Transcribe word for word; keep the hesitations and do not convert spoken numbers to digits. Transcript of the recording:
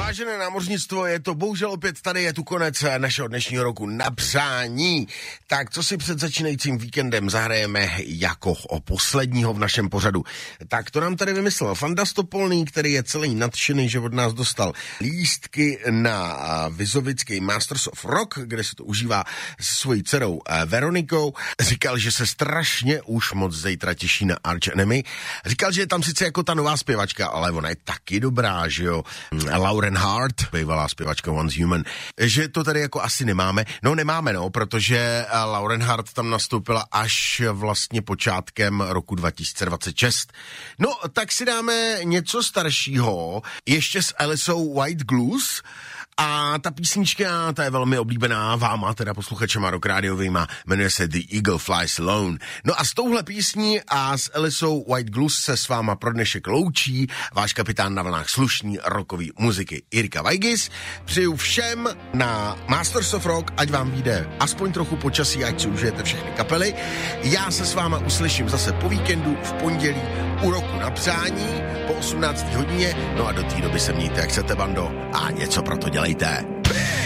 Vážené námořnictvo, je to bohužel opět tady, je tu konec našeho dnešního roku na přání. Tak co si před začínajícím víkendem zahrajeme jako o posledního v našem pořadu? Tak to nám tady vymyslel Fanda Stopolný, který je celý nadšený, že od nás dostal lístky na Vizovický Masters of Rock, kde se to užívá s svojí dcerou Veronikou. Říkal, že se strašně už moc zítra těší na Arch Enemy. Říkal, že je tam sice jako ta nová zpěvačka, ale ona je taky dobrá, že jo. Lauren Hart, bývalá zpěvačka Once Human, že to tady jako asi nemáme. No nemáme, no, protože Lauren Hart tam nastoupila až vlastně počátkem roku dva tisíce dvacet šest. No, tak si dáme něco staršího, ještě s Alicou White Glues. A ta písnička, ta je velmi oblíbená váma, teda posluchačema rock rádiovýma, jmenuje se The Eagle Flies Alone. No a s touhle písní a s Alicou White Glues se s váma pro dnešek loučí váš kapitán na vlnách slušný rockový muziky Jirka Vajgis. Přeju všem na Masters of Rock, ať vám vyjde aspoň trochu počasí, ať si užijete všechny kapely. Já se s váma uslyším zase po víkendu v pondělí u roku na přání po osmnácté hodině. No a do té doby se mějte, jak chcete, bando, a něco pro to dělejte.